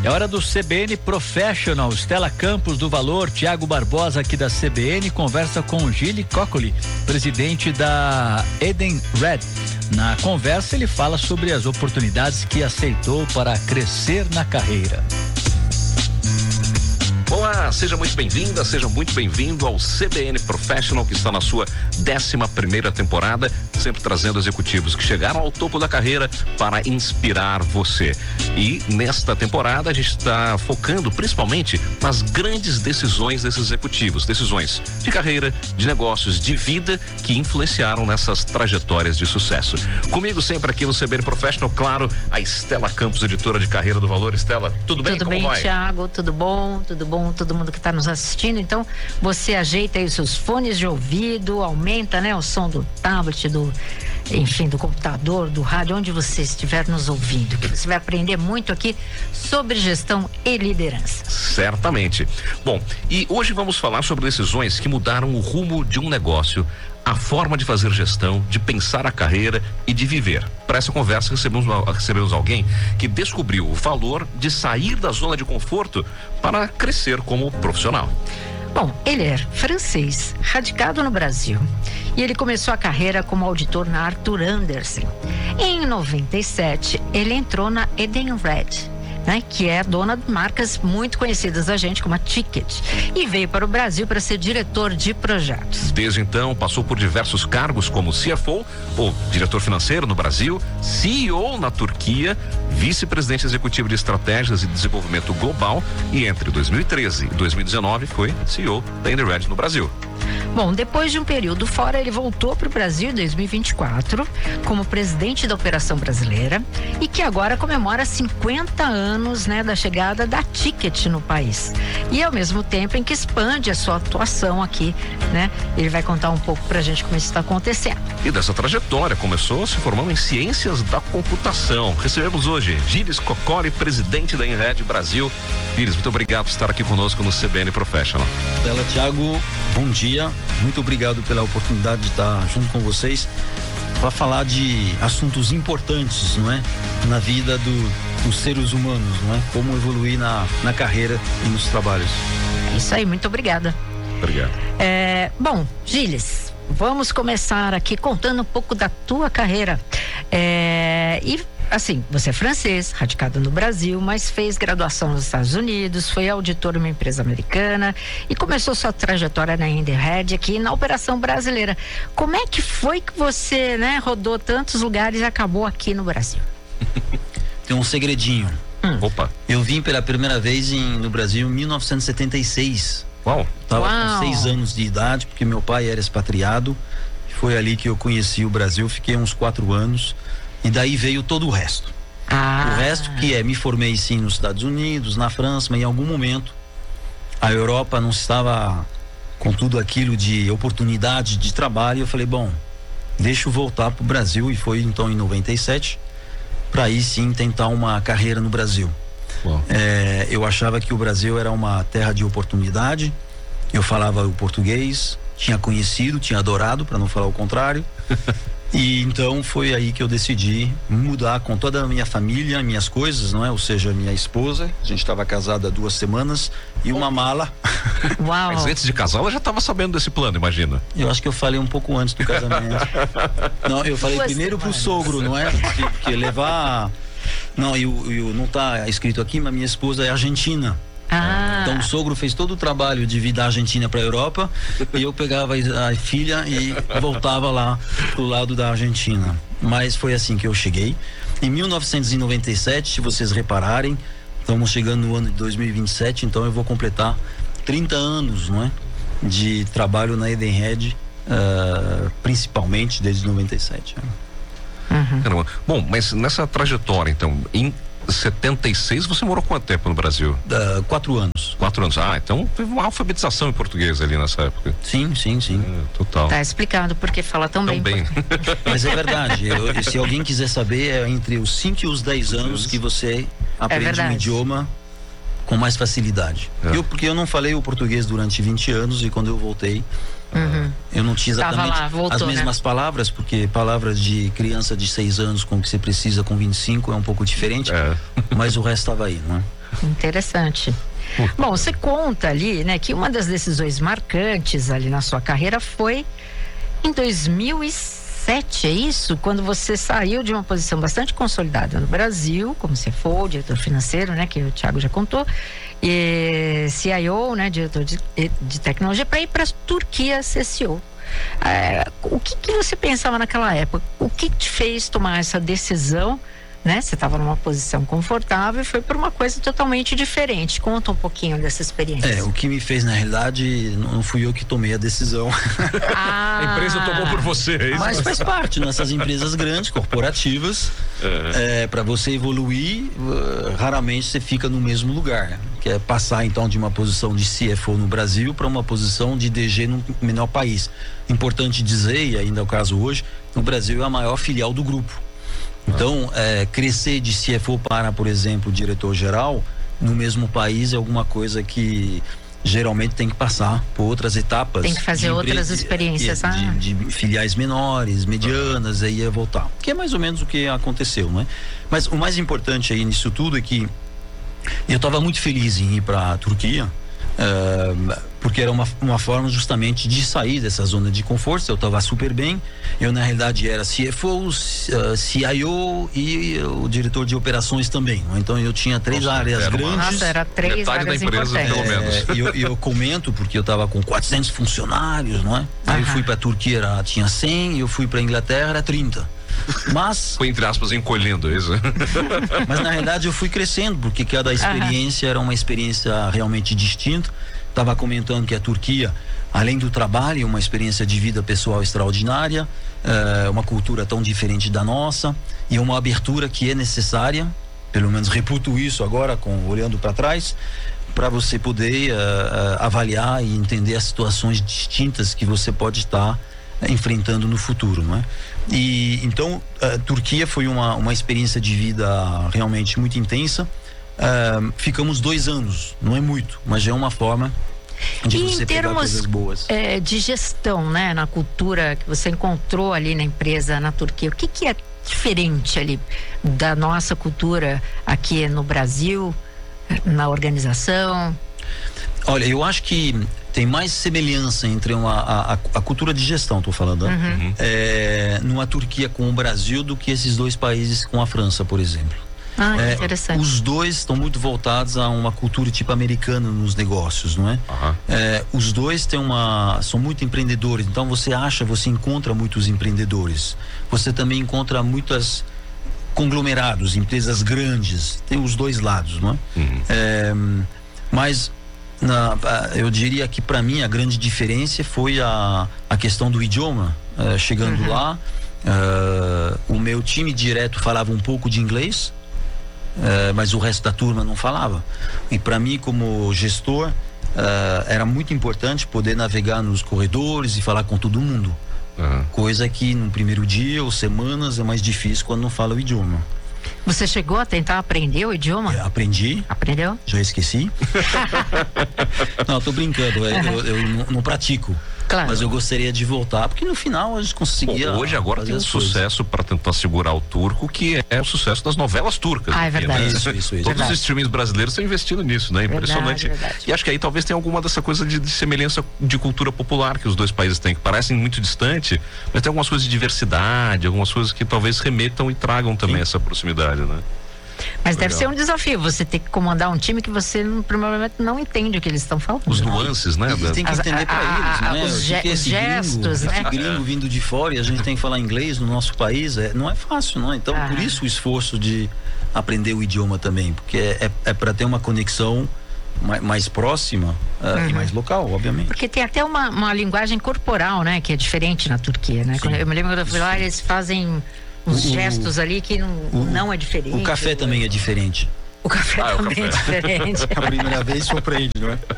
É hora do CBN Professional. Stella Campos do Valor, Tiago Barbosa aqui da CBN, conversa com Gilles Coccoli, presidente da Edenred. Na conversa ele fala sobre as oportunidades que aceitou para crescer na carreira. Olá, seja muito bem-vinda, seja muito bem-vindo ao CBN Professional, que está na sua 11ª temporada, sempre trazendo executivos que chegaram ao topo da carreira para inspirar você. E nesta temporada a gente está focando principalmente nas grandes decisões desses executivos, decisões de carreira, de negócios, de vida que influenciaram nessas trajetórias de sucesso. Comigo sempre aqui no CBN Professional, claro, a Stella Campos, editora de carreira do Valor. Stella, tudo bem? Tudo bem, Thiago, tudo bom, todo mundo que está nos assistindo. Então você ajeita aí os seus fones de ouvido, aumenta, né, o som do tablet, do computador, do rádio, onde você estiver nos ouvindo, que você vai aprender muito aqui sobre gestão e liderança. Certamente. Bom, e hoje vamos falar sobre decisões que mudaram o rumo de um negócio, a forma de fazer gestão, de pensar a carreira e de viver. Para essa conversa recebemos alguém que descobriu o valor de sair da zona de conforto para crescer como profissional. Bom, ele é francês, radicado no Brasil, e ele começou a carreira como auditor na Arthur Andersen. Em 97, ele entrou na Edenred, né, que é dona de marcas muito conhecidas da gente, como a Ticket, e veio para o Brasil para ser diretor de projetos. Desde então, passou por diversos cargos como CFO, ou diretor financeiro no Brasil, CEO na Turquia, vice-presidente executivo de estratégias e desenvolvimento global, e entre 2013 e 2019 foi CEO da Edenred no Brasil. Bom, depois de um período fora, ele voltou para o Brasil em 2024 como presidente da Operação Brasileira e que agora comemora 50 anos, né, da chegada da Ticket no país. E ao mesmo tempo em que expande a sua atuação aqui, né? Ele vai contar um pouco pra gente como isso está acontecendo. E dessa trajetória começou se formando em ciências da computação. Recebemos hoje Gilles Coccoli, presidente da Edenred Brasil. Gilles, muito obrigado por estar aqui conosco no CBN Professional. Stella, Thiago, bom dia. Muito obrigado pela oportunidade de estar junto com vocês para falar de assuntos importantes, não é? Na vida dos seres humanos, não é? Como evoluir na carreira e nos trabalhos. É isso aí, muito obrigada. Obrigado. Bom, Gilles, vamos começar aqui contando um pouco da tua carreira. E assim, você é francês, radicado no Brasil, mas fez graduação nos Estados Unidos, foi auditor em uma empresa americana e começou sua trajetória na Edenred aqui na Operação Brasileira. Como é que foi que você, né, rodou tantos lugares e acabou aqui no Brasil? Tem um segredinho. Opa. Eu vim pela primeira vez no Brasil em 1976. Uau. Tava com 6 anos de idade, porque meu pai era expatriado. Foi ali que eu conheci o Brasil, fiquei uns 4 anos. E daí veio todo o resto. O resto que me formei sim nos Estados Unidos, na França, mas em algum momento a Europa não estava com tudo aquilo de oportunidade de trabalho. Eu falei, bom, deixa eu voltar pro Brasil, e foi então em 97 para aí sim tentar uma carreira no Brasil. Eu achava que o Brasil era uma terra de oportunidade. Eu falava o português, tinha conhecido, tinha adorado, para não falar o contrário. E então foi aí que eu decidi mudar com toda a minha família, minhas coisas, não é? Ou seja, minha esposa, a gente estava casada há 2 semanas, e uma mala. Uau. Mas antes de casar, ela já estava sabendo desse plano, imagina. Eu acho que eu falei um pouco antes do casamento. Não, eu falei primeiro pro sogro, não é? Porque levar... Não, não tá escrito aqui, mas minha esposa é argentina. Então o sogro fez todo o trabalho de vir da Argentina para a Europa, e eu pegava a filha e voltava lá pro lado da Argentina. Mas foi assim que eu cheguei. Em 1997, se vocês repararem, estamos chegando no ano de 2027, então eu vou completar 30 anos, não é? De trabalho na Edenred, principalmente desde 97. Caramba. Bom, mas nessa trajetória, então, em 76, você morou quanto tempo no Brasil? 4 anos. 4 anos. Então teve uma alfabetização em português ali nessa época. Sim. Total. Tá explicado porque fala tão bem. Mas é verdade. Se alguém quiser saber, é entre os 5 e os 10 anos que você aprende um idioma com mais facilidade. Porque eu não falei o português durante 20 anos, e quando eu voltei, eu não tinha exatamente as mesmas palavras, porque palavras de criança de 6 anos com o que você precisa com 25 é um pouco diferente, mas o resto estava aí, não é? Interessante. Bom, você conta ali, né, que uma das decisões marcantes ali na sua carreira foi em 2007, é isso? Quando você saiu de uma posição bastante consolidada no Brasil, como CFO, diretor financeiro, né, que o Thiago já contou, e CIO, né, diretor de tecnologia, para ir para a Turquia ser CEO. O que você pensava naquela época? O que te fez tomar essa decisão? Né? Você estava numa posição confortável e foi por uma coisa totalmente diferente. Conta um pouquinho dessa experiência. O que me fez, na realidade, não fui eu que tomei a decisão. A empresa tomou por você, é isso? Mas faz parte, nessas empresas grandes, corporativas, para você evoluir, raramente você fica no mesmo lugar. Que é passar, então, de uma posição de CFO no Brasil para uma posição de DG no menor país. Importante dizer, e ainda é o caso hoje, o Brasil é a maior filial do grupo. Então, crescer de CFO para, por exemplo, diretor-geral no mesmo país é alguma coisa que geralmente tem que passar por outras etapas. Tem que fazer outras experiências. De filiais menores, medianas, aí ia voltar. Que é mais ou menos o que aconteceu, né? Mas o mais importante aí nisso tudo é que eu estava muito feliz em ir para a Turquia, porque era uma forma justamente de sair dessa zona de conforto. Eu estava super bem, eu na realidade era CFO, CIO e o diretor de operações também, então eu tinha três áreas grandes. Era três metade áreas da empresa, pelo menos. Eu comento porque eu estava com 400 funcionários, não é? Aí eu fui para a Turquia, tinha 100, eu fui para a Inglaterra, era 30. Mas foi, entre aspas, encolhendo isso. Mas na realidade eu fui crescendo, porque cada experiência era uma experiência realmente distinta. Estava comentando que a Turquia, além do trabalho, é uma experiência de vida pessoal extraordinária, uma cultura tão diferente da nossa e uma abertura que é necessária, pelo menos reputo isso agora, olhando para trás, para você poder avaliar e entender as situações distintas que você pode estar enfrentando no futuro, não é? E então a Turquia foi uma experiência de vida realmente muito intensa. Ficamos 2 anos, não é muito, mas já é uma forma de você pegar coisas boas. De gestão, né, na cultura que você encontrou ali na empresa na Turquia, o que é diferente ali da nossa cultura aqui no Brasil, na organização? Olha, eu acho que tem mais semelhança entre a cultura de gestão, estou falando, numa Turquia com o Brasil do que esses 2 países com a França, por exemplo. Interessante. Os 2 estão muito voltados a uma cultura tipo americana nos negócios, não é? Os 2 são muito empreendedores, então você encontra muitos empreendedores. Você também encontra muitos conglomerados, empresas grandes, tem os 2 lados, não é? Mas eu diria que para mim a grande diferença foi a questão do idioma. Chegando lá, o meu time direto falava um pouco de inglês, mas o resto da turma não falava. E para mim, como gestor, era muito importante poder navegar nos corredores e falar com todo mundo. Coisa que no primeiro dia ou semanas é mais difícil quando não fala o idioma. Você chegou a tentar aprender o idioma? Aprendi. Aprendeu? Já esqueci. Não, tô brincando. Eu não pratico. Claro. Mas eu gostaria de voltar, porque no final a gente conseguia. Hoje agora tem um sucesso para tentar segurar o turco, que é o sucesso das novelas turcas. É verdade. Né? Isso. Todos os streamings brasileiros estão investindo nisso, né? Impressionante. Verdade. E acho que aí talvez tenha alguma dessa coisa de semelhança de cultura popular que os 2 países têm, que parecem muito distante, mas tem algumas coisas de diversidade, algumas coisas que talvez remetam e tragam também essa proximidade, né? Mas deve ser um desafio você ter que comandar um time que você provavelmente não entende o que eles estão falando. Os nuances, né? Eles têm que entender para eles, né? Os gestos, né? Esse gringo vindo de fora e a gente tem que falar inglês no nosso país, não é fácil, não é? Então, por isso o esforço de aprender o idioma também, porque é para ter uma conexão mais próxima e mais local, obviamente. Porque tem até uma linguagem corporal, né? Que é diferente na Turquia, né? Eu me lembro quando eu fui lá, eles fazem uns gestos ali que não é diferente. O café também é diferente. O café também é diferente. A primeira vez surpreende, não é?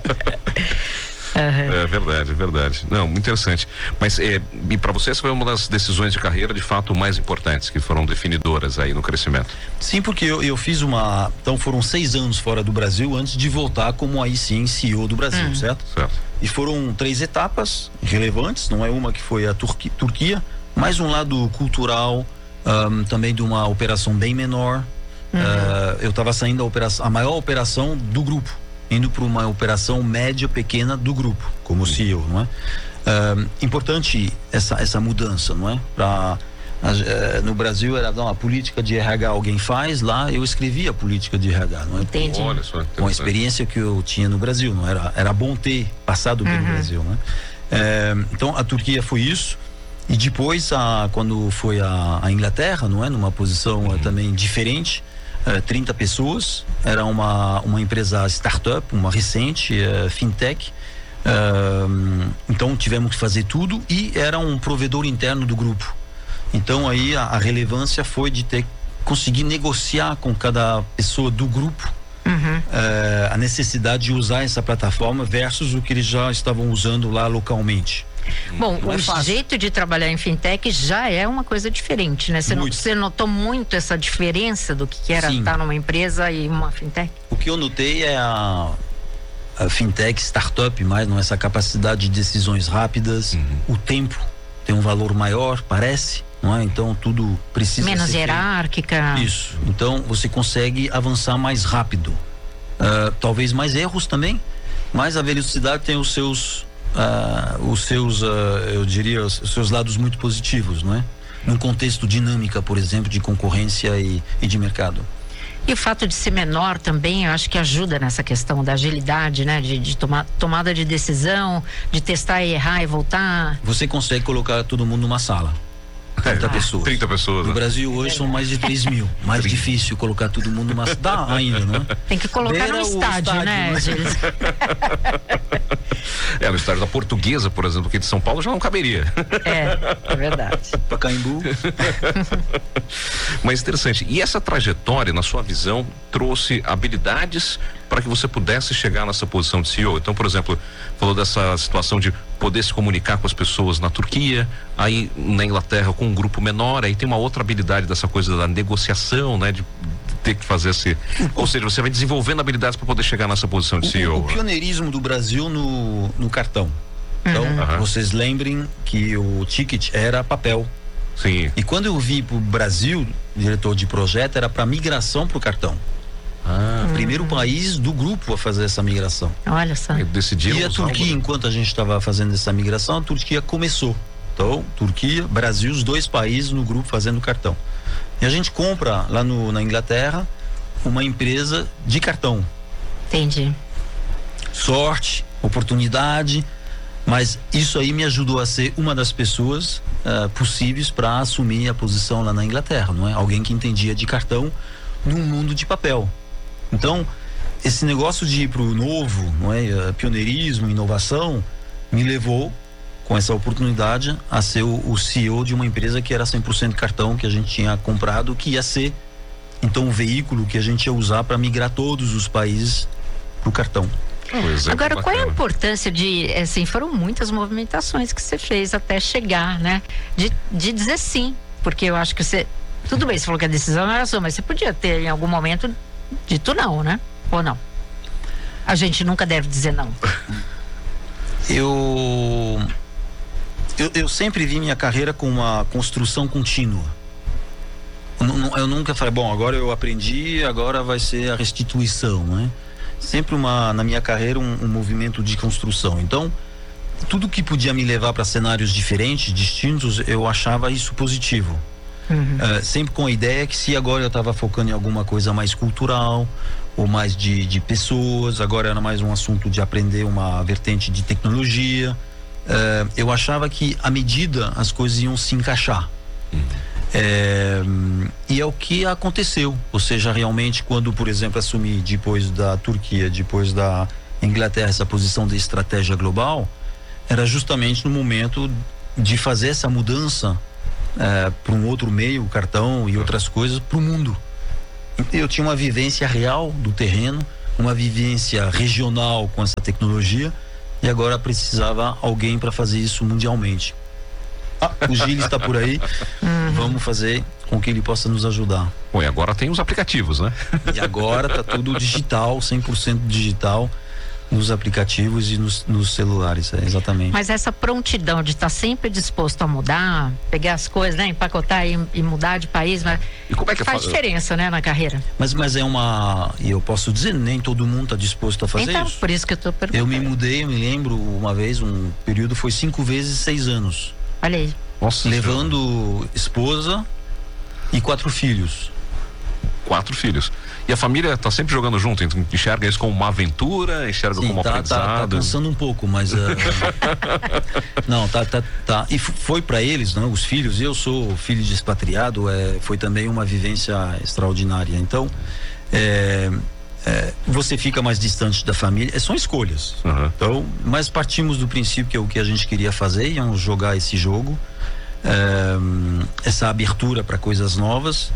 É verdade. Não, muito interessante. Mas e para você essa foi uma das decisões de carreira de fato mais importantes, que foram definidoras aí no crescimento? Sim, porque eu fiz então foram 6 anos fora do Brasil antes de voltar como aí sim CEO do Brasil, certo? E foram 3 etapas relevantes, não é uma que foi a Turquia, mais um lado cultural, também de uma operação bem menor, eu estava saindo a maior operação do grupo, indo para uma operação média, pequena do grupo, como CEO, não é? Importante essa mudança, não é? No Brasil era a política de RH alguém faz, lá eu escrevi a política de RH, não é? Entendi. Olha só, com a experiência que eu tinha no Brasil, não era bom ter passado pelo Brasil, né? Então a Turquia foi isso, e depois quando foi a Inglaterra, não é? Numa posição também diferente, 30 pessoas, era uma empresa startup, uma recente fintech. Então tivemos que fazer tudo, e era um provedor interno do grupo. Então aí a relevância foi de conseguir negociar com cada pessoa do grupo a necessidade de usar essa plataforma versus o que eles já estavam usando lá localmente. Bom, o jeito de trabalhar em fintech já é uma coisa diferente, né? Você notou muito essa diferença do que era estar numa empresa e uma fintech? O que eu notei é a fintech, startup, mais não, essa capacidade de decisões rápidas, o tempo tem um valor maior, parece, não é? Então tudo precisa menos hierárquica. Isso. Então você consegue avançar mais rápido. Talvez mais erros também, mas a velocidade tem os seus eu diria, os seus lados muito positivos, não é? Num contexto dinâmica, por exemplo, de concorrência e de mercado. E o fato de ser menor também, eu acho que ajuda nessa questão da agilidade, né? De tomada de decisão, de testar e errar e voltar. Você consegue colocar todo mundo numa sala. 30 pessoas. 30 pessoas. No Brasil hoje são mais de 3 mil. Mais difícil colocar todo mundo numa... Dá ainda, não é? Tem que colocar no estádio, né, Gilles? No estádio da Portuguesa, por exemplo, aqui de São Paulo, já não caberia. É verdade. Pacaembu. Mas interessante. E essa trajetória, na sua visão, trouxe habilidades para que você pudesse chegar nessa posição de CEO? Então, por exemplo, falou dessa situação de poder se comunicar com as pessoas na Turquia, aí na Inglaterra com um grupo menor, aí tem uma outra habilidade dessa coisa da negociação, né? De ter que fazer ou seja, você vai desenvolvendo habilidades para poder chegar nessa posição de CEO. O pioneirismo do Brasil no cartão. Então, vocês lembrem que o ticket era papel. Sim. E quando eu vim para o Brasil, diretor de projeto, era para migração para o cartão. Primeiro país do grupo a fazer essa migração. Olha só. E a Turquia, enquanto a gente estava fazendo essa migração, a Turquia começou. Então, Turquia, Brasil, os dois países no grupo fazendo cartão. E a gente compra lá na Inglaterra uma empresa de cartão. Entendi. Sorte, oportunidade, mas isso aí me ajudou a ser uma das pessoas possíveis para assumir a posição lá na Inglaterra, não é? Alguém que entendia de cartão num mundo de papel. Então, esse negócio de ir para o novo, não é? Pioneirismo, inovação, me levou com essa oportunidade a ser o CEO de uma empresa que era 100% cartão, que a gente tinha comprado, que ia ser então o veículo que a gente ia usar para migrar todos os países para o cartão. Agora, qual é a importância de, assim, foram muitas movimentações que você fez até chegar, né? De dizer sim, porque eu acho que tudo bem, você falou que a decisão não era sua, mas você podia ter em algum momento dito não, né? Ou não? A gente nunca deve dizer não. Eu sempre vi minha carreira com uma construção contínua. Eu nunca falei, bom, agora eu aprendi, agora vai ser a restituição, né? Sempre na minha carreira um movimento de construção. Então, tudo que podia me levar para cenários diferentes, distintos, eu achava isso positivo. Sempre com a ideia que se agora eu estava focando em alguma coisa mais cultural ou mais de pessoas, agora era mais um assunto de aprender uma vertente de tecnologia, eu achava que à medida as coisas iam se encaixar. E é o que aconteceu, ou seja, realmente quando, por exemplo, assumi depois da Turquia, depois da Inglaterra, essa posição de estratégia global, era justamente no momento de fazer essa mudança para um outro meio, o cartão e outras coisas, para o mundo. Eu tinha uma vivência real do terreno, uma vivência regional com essa tecnologia, e agora precisava alguém para fazer isso mundialmente. O Gilles está por aí, vamos fazer com que ele possa nos ajudar. Bom, e agora tem os aplicativos, né? E agora tá tudo digital, 100% digital. nos aplicativos e nos celulares, exatamente. Mas essa prontidão de estar sempre disposto a mudar, pegar as coisas, né, empacotar e mudar de país, mas e como é que faz diferença, né, na carreira. Mas e eu posso dizer, nem todo mundo está disposto a fazer então, isso. Por isso que eu estou perguntando. Eu me mudei, eu me lembro uma vez, um período foi 5 vezes 6 anos. Olha aí. Nossa, levando esposa e 4 filhos. 4 filhos. E a família tá sempre jogando junto, então enxerga isso como uma aventura, enxerga como um aprendizado. Tá cansando um pouco, mas não, tá. E foi para eles, não, os filhos, eu sou filho de expatriado, foi também uma vivência extraordinária. Então, você fica mais distante da família, são escolhas. Então, mas partimos do princípio que é o que a gente queria fazer, íamos jogar esse jogo, essa abertura para coisas novas.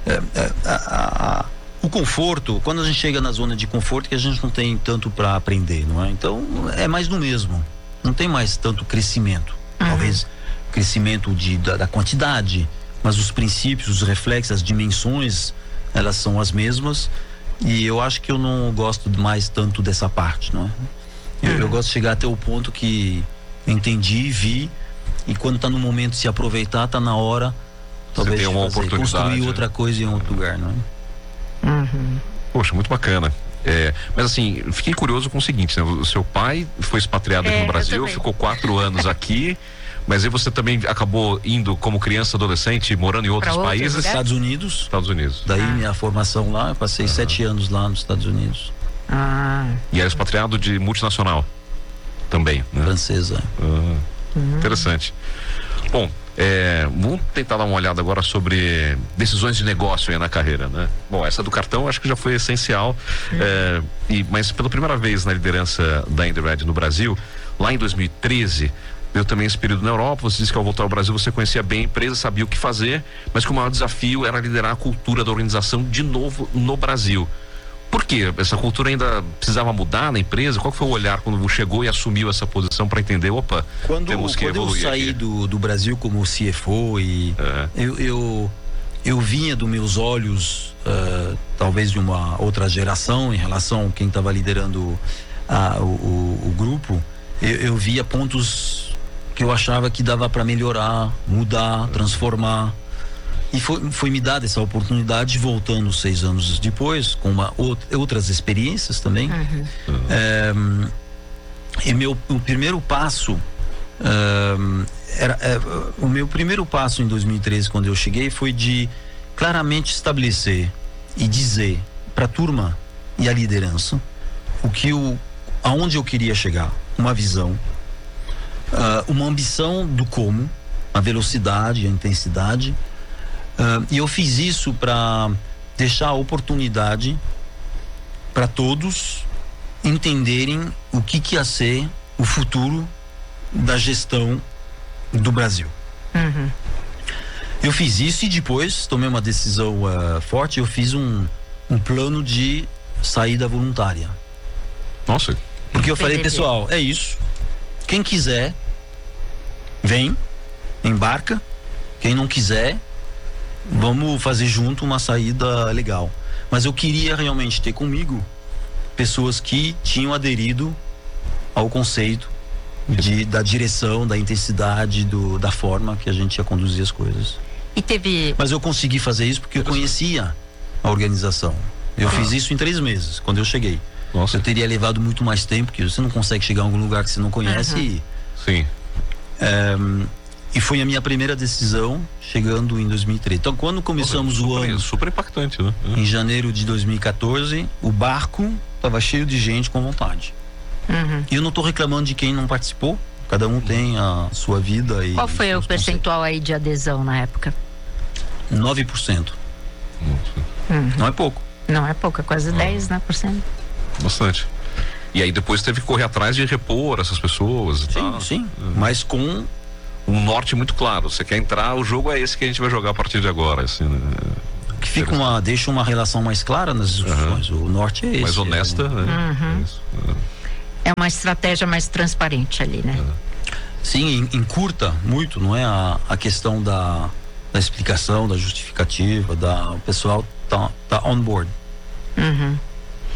O conforto, quando a gente chega na zona de conforto, que a gente não tem tanto para aprender, não é? Então é mais do mesmo, não tem mais tanto crescimento. Talvez crescimento da quantidade, mas os princípios, os reflexos, as dimensões, elas são as mesmas. E eu acho que eu não gosto mais tanto dessa parte, não é? Eu gosto de chegar até o ponto que entendi, vi, e quando está no momento de se aproveitar, está na hora, talvez você tem uma oportunidade, construir outra coisa em outro lugar, não é? Poxa, muito bacana. Mas assim, fiquei curioso com o seguinte, né? O seu pai foi expatriado aqui no Brasil, ficou 4 anos aqui, mas aí você também acabou indo como criança, adolescente, morando em outros países? Estados Unidos. Daí minha formação lá, eu passei 7 anos lá nos Estados Unidos. E era expatriado de multinacional também, né? Francesa. Interessante. Bom, vamos tentar dar uma olhada agora sobre decisões de negócio aí na carreira, né? Bom, essa do cartão acho que já foi essencial, mas pela primeira vez na liderança da Indyred no Brasil, lá em 2013, eu também esse período na Europa, você disse que ao voltar ao Brasil você conhecia bem a empresa, sabia o que fazer, mas que o maior desafio era liderar a cultura da organização de novo no Brasil. Por quê? Essa cultura ainda precisava mudar na empresa? Qual foi o olhar quando chegou e assumiu essa posição para entender, temos que evoluir? Quando eu saí do Brasil como CFO e eu vinha dos meus olhos, talvez de uma outra geração em relação a quem estava liderando o grupo, eu via pontos que eu achava que dava para melhorar, mudar, transformar. E foi me dada essa oportunidade, voltando 6 anos depois, com outras experiências também. E o primeiro passo, o meu primeiro passo em 2013, quando eu cheguei, foi de claramente estabelecer e dizer para a turma e a liderança aonde eu queria chegar, uma visão, uma ambição do como, a velocidade, a intensidade. E eu fiz isso para deixar a oportunidade para todos entenderem o que ia ser o futuro da gestão do Brasil. Eu fiz isso e depois tomei uma decisão forte. Eu fiz um plano de saída voluntária. Nossa. Porque eu falei, pessoal, é isso. Quem quiser, vem, embarca. Quem não quiser, vamos fazer junto uma saída legal. Mas eu queria realmente ter comigo pessoas que tinham aderido ao conceito da direção, da intensidade, da forma que a gente ia conduzir as coisas. Mas eu consegui fazer isso porque eu conhecia a organização. Eu fiz isso em 3 meses, quando eu cheguei. Nossa. Eu teria levado muito mais tempo, porque você não consegue chegar a algum lugar que você não conhece. Sim. E foi a minha primeira decisão, chegando em 2013. Então, quando começamos o ano... Super impactante, né? Em janeiro de 2014, o barco estava cheio de gente com vontade. E eu não estou reclamando de quem não participou. Cada um tem a sua vida. Qual foi o percentual aí de adesão na época? 9%. Não é pouco. Não é pouco, é quase 10%, né, por cento. Bastante. E aí depois teve que correr atrás de repor essas pessoas e tal. Sim, mas com um norte muito claro. Você quer entrar, o jogo é esse que a gente vai jogar a partir de agora, assim, né? Que deixa uma relação mais clara nas discussões. O norte é esse. Mais honesta, né? É uma estratégia mais transparente ali, né? Sim, encurta muito, não é? A questão da explicação, da justificativa, o pessoal tá on board.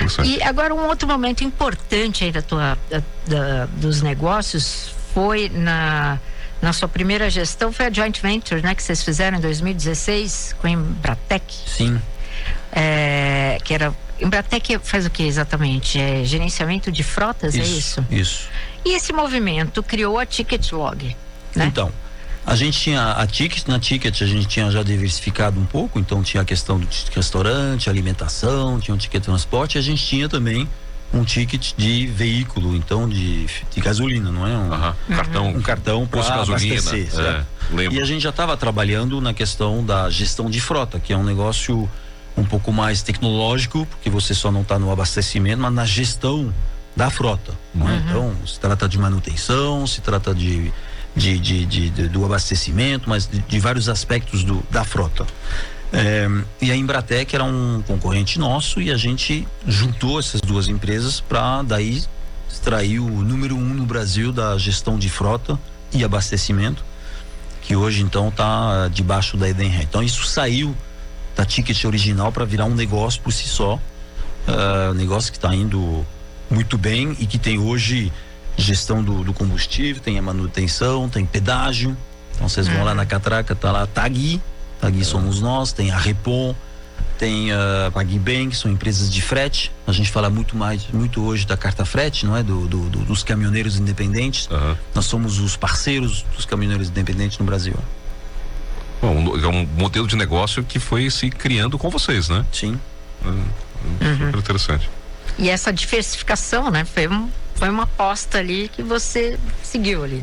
interessante. E agora um outro momento importante aí dos negócios foi na sua primeira gestão, foi a joint venture, né, que vocês fizeram em 2016 com a Embratec. Sim. Que era, Embratec faz o que exatamente? É gerenciamento de frotas, é isso? Isso. E esse movimento criou a Ticketlog, né? Então, a gente tinha a Ticket, na Ticket a gente tinha já diversificado um pouco, então tinha a questão do ticket restaurante, alimentação, tinha um ticket transporte, e a gente tinha também um ticket de veículo, então de gasolina, não é? Um cartão para abastecer. E a gente já estava trabalhando na questão da gestão de frota, que é um negócio um pouco mais tecnológico, porque você só não está no abastecimento, mas na gestão da frota. Não é? Então, se trata de manutenção, se trata do abastecimento, mas de vários aspectos da frota. E a Embratec era um concorrente nosso e a gente juntou essas duas empresas para daí extrair o número 1 no Brasil da gestão de frota e abastecimento, que hoje então está debaixo da Edenred. Então isso saiu da Ticket original para virar um negócio por si só, negócio que está indo muito bem e que tem hoje gestão do combustível, tem a manutenção, tem pedágio. Então vocês vão lá na catraca, tá lá a Tagui somos nós, tem a Repom, tem a PagBem, que são empresas de frete. A gente fala muito hoje da carta frete, não é? Dos caminhoneiros independentes. Nós somos os parceiros dos caminhoneiros independentes no Brasil. Bom, é um modelo de negócio que foi se criando com vocês, né? Sim. Super interessante. E essa diversificação, né? Foi uma aposta ali que você seguiu ali.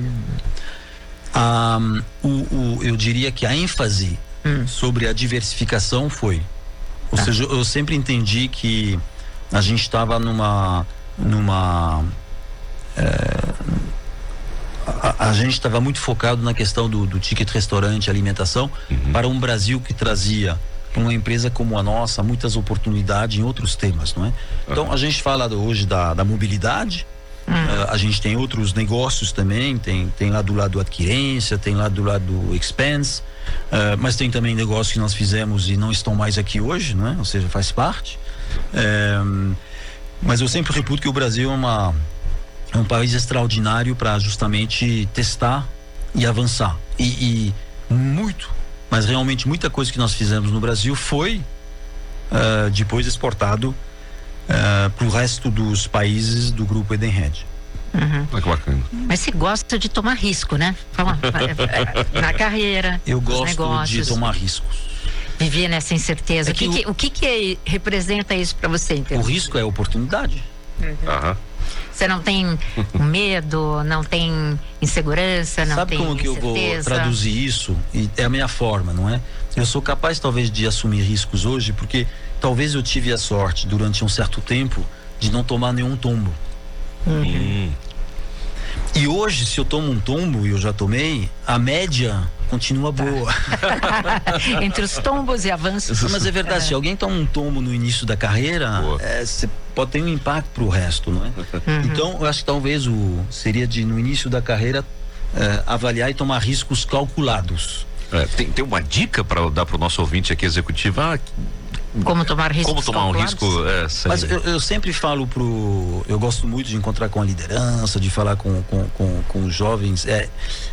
Eu diria que a ênfase sobre a diversificação foi, ou seja, eu sempre entendi que a gente estava a gente estava muito focado na questão do ticket restaurante, alimentação, para um Brasil que trazia para uma empresa como a nossa muitas oportunidades em outros temas, não é? Então a gente fala hoje da mobilidade. A gente tem outros negócios também, tem lá do lado adquirência, tem lá do lado expense, mas tem também negócios que nós fizemos e não estão mais aqui hoje, né? Ou seja, faz parte. Mas eu sempre reputo que o Brasil é um país extraordinário para justamente testar e avançar. Mas realmente muita coisa que nós fizemos no Brasil foi depois exportado para o resto dos países do grupo Edenred. Que bacana. Mas você gosta de tomar risco, né? Na carreira. Eu gosto negócios, de tomar riscos. Viver nessa incerteza. O que representa isso para você? O risco é a oportunidade. Você não tem medo, não tem insegurança, não Sabe tem como que incerteza? Eu vou traduzir isso? E é a minha forma, não é? Eu sou capaz talvez de assumir riscos hoje porque talvez eu tive a sorte durante um certo tempo de não tomar nenhum tombo. E hoje, se eu tomo um tombo, e eu já tomei, a média continua boa. Entre os tombos e avanços. Mas é verdade, se alguém toma um tombo no início da carreira, você pode ter um impacto pro resto, não é? Então, eu acho que talvez seria no início da carreira avaliar e tomar riscos calculados. Tem uma dica para dar pro nosso ouvinte aqui executivo? Como tomar riscos Como tomar calculados? um risco? Mas eu sempre falo eu gosto muito de encontrar com a liderança, de falar com os jovens. É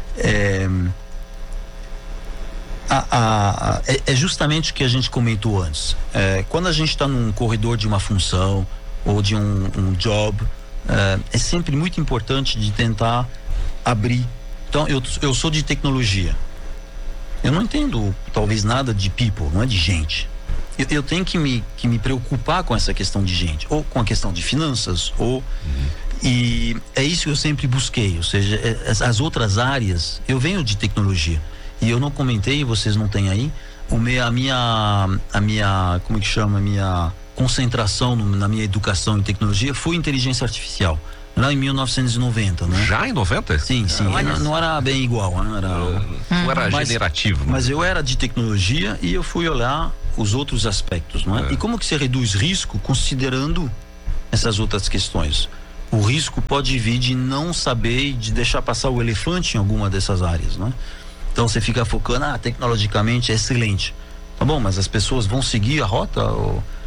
justamente o que a gente comentou antes. Quando a gente está num corredor de uma função ou de um job, é sempre muito importante de tentar abrir. Então, eu sou de tecnologia. Eu não entendo talvez nada de people, não é de gente. Eu tenho que me preocupar com essa questão de gente, ou com a questão de finanças, e é isso que eu sempre busquei, ou seja, as outras áreas. Eu venho de tecnologia e eu não comentei, vocês não têm aí, a minha como que chama, a minha concentração na minha educação em tecnologia foi inteligência artificial. Lá em 1990, né? Já em 90? Sim. Não era bem igual, né? Não era generativo. Mas eu era de tecnologia e eu fui olhar os outros aspectos, não é? E como que você reduz risco considerando essas outras questões? O risco pode vir de não saber e de deixar passar o elefante em alguma dessas áreas, não é? Então você fica focando, tecnologicamente é excelente. Tá bom, mas as pessoas vão seguir a rota?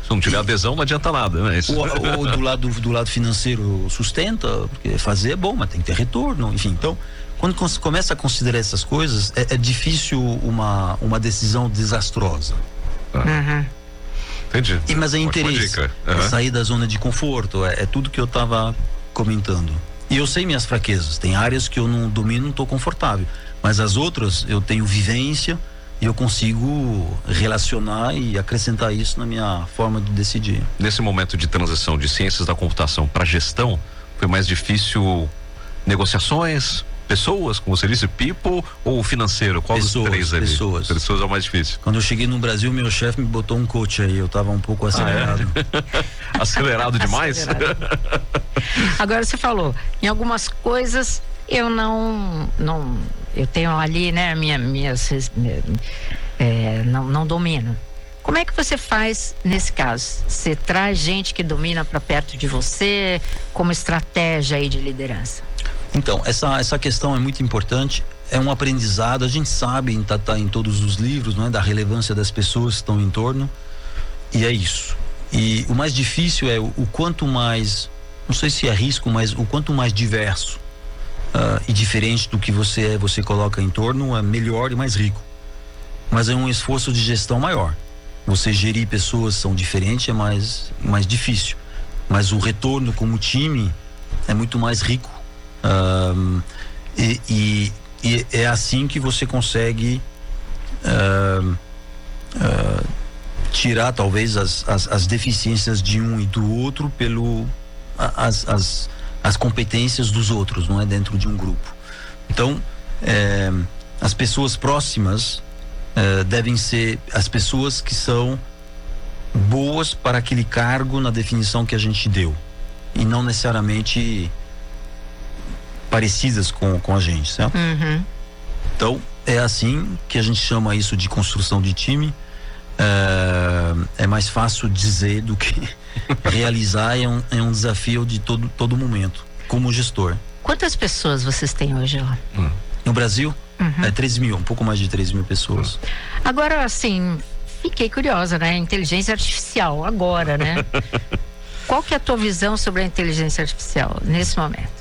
Se não tiver adesão, não adianta nada, né? Ou do lado financeiro sustenta, porque fazer é bom, mas tem que ter retorno, enfim. Então, quando começa a considerar essas coisas, é difícil uma decisão desastrosa. Entendi. Mas é interesse, é sair da zona de conforto, é tudo que eu estava comentando. E eu sei minhas fraquezas, tem áreas que eu não domino, não estou confortável, mas as outras eu tenho vivência e eu consigo relacionar e acrescentar isso na minha forma de decidir. Nesse momento de transição de ciências da computação para gestão, foi mais difícil negociações, pessoas, como você disse, people, ou financeiro? Qual dos três ali? Pessoas é o mais difícil. Quando eu cheguei no Brasil, meu chefe me botou um coach aí, eu tava um pouco acelerado. Acelerado demais? Agora você falou, em algumas coisas eu não eu tenho ali, né, não domino. Como é que você faz nesse caso? Você traz gente que domina para perto de você como estratégia aí de liderança? Então, essa questão é muito importante, é um aprendizado, a gente sabe, tá em todos os livros, não é, da relevância das pessoas que estão em torno, e é isso. E o mais difícil é o quanto mais, não sei se é risco, mas o quanto mais diverso e diferente do que você coloca em torno, é melhor e mais rico. Mas é um esforço de gestão maior. Você gerir pessoas são diferentes, é mais difícil. Mas o retorno como time é muito mais rico. E é assim que você consegue tirar talvez as deficiências de um e do outro pelo as competências dos outros, não é, dentro de um grupo. Então as pessoas próximas devem ser as pessoas que são boas para aquele cargo na definição que a gente deu e não necessariamente parecidas com a gente, certo? Então é assim que a gente chama isso de construção de time. É mais fácil dizer do que realizar, é um desafio de todo momento como gestor. Quantas pessoas vocês têm hoje lá? No Brasil? 3 mil, um pouco mais de 3 mil pessoas. Agora, assim, fiquei curiosa, né? Inteligência artificial, agora, né? Qual que é a tua visão sobre a inteligência artificial nesse momento?